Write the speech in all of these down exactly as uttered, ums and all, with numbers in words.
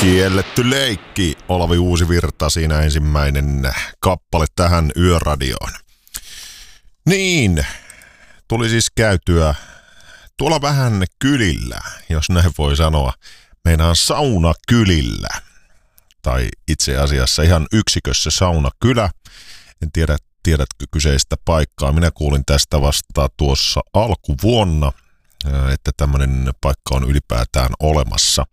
Kielletty leikki, Olavi Uusivirta, siinä ensimmäinen kappale tähän Yöradioon. Niin, tuli siis käytyä tuolla vähän kylillä, jos näin voi sanoa. Meinaan saunakylillä, tai itse asiassa ihan yksikössä saunakylä. En tiedä, tiedätkö kyseistä paikkaa. Minä kuulin tästä vasta tuossa alkuvuonna, että tämmöinen paikka on ylipäätään olemassa.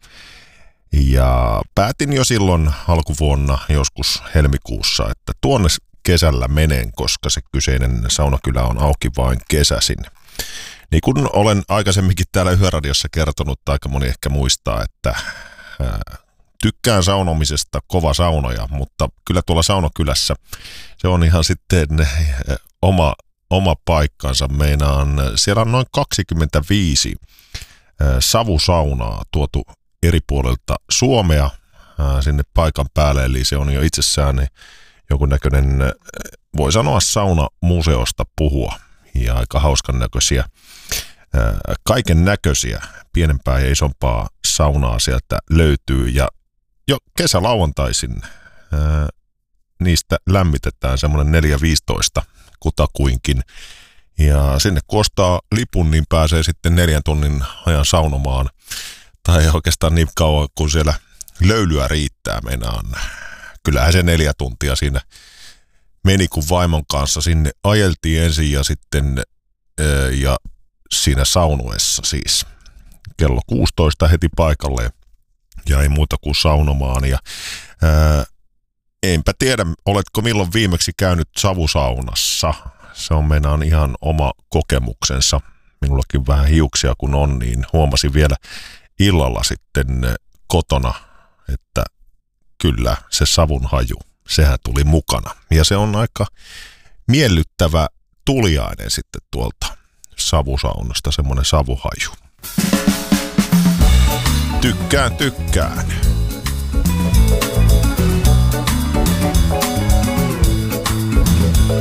Ja päätin jo silloin alkuvuonna, joskus helmikuussa, että tuonne kesällä menen, koska se kyseinen saunakylä on auki vain kesäsin. Niin kuin olen aikaisemminkin täällä Yöradiossa kertonut, aika moni ehkä muistaa, että ää, tykkään saunomisesta, kova saunoja, mutta kyllä tuolla saunakylässä se on ihan sitten ää, oma, oma paikkansa. Meinaan, siellä on noin kaksikymmentäviisi ää, savusaunaa tuotu eri puolilta Suomea ää, sinne paikan päälle, eli se on jo itsessään jonkunnäköinen, voi sanoa saunamuseosta puhua, ja aika hauskan näköisiä, ää, kaiken näköisiä, pienempää ja isompaa saunaa sieltä löytyy, ja jo kesälauantaisin ää, niistä lämmitetään semmoinen neljä viisitoista kutakuinkin, ja sinne kun ostaa lipun, niin pääsee sitten neljän tunnin ajan saunomaan, tai oikeastaan niin kauan, kun siellä löylyä riittää, meinaan. Kyllähän se neljä tuntia siinä meni, kun vaimon kanssa sinne ajeltiin ensin ja sitten ja siinä saunuessa siis. Kello kuusitoista heti paikalle ja ei muuta kuin saunomaan. Ja, ää, enpä tiedä, oletko milloin viimeksi käynyt savusaunassa. Se on meinaan ihan oma kokemuksensa. Minullakin vähän hiuksia kun on, niin huomasin vielä illalla sitten kotona, että kyllä se savun haju, sehän tuli mukana. Ja se on aika miellyttävä tuliainen sitten tuolta savusaunasta, semmoinen savuhaju. Tykkään, tykkään.